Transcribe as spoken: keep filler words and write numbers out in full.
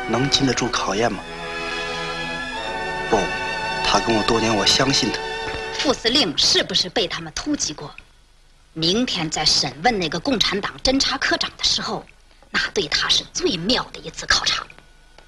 能经得住考验吗？不，他跟我多年，我相信他。 副司令是不是被他们突击过？明天在审问那个共产党侦察科长的时候，那对他是最妙的一次考察。